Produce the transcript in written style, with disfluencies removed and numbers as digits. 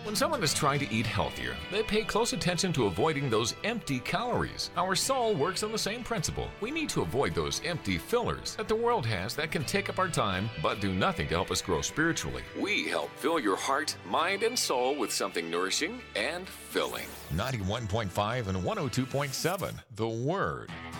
When someone is trying to eat healthier, they pay close attention to avoiding those empty calories. Our soul works on the same principle. We need to avoid those empty fillers that the world has that can take up our time but do nothing to help us grow spiritually. We help fill your heart, mind, and soul with something nourishing and filling. 91.5 and 102.7, The Word.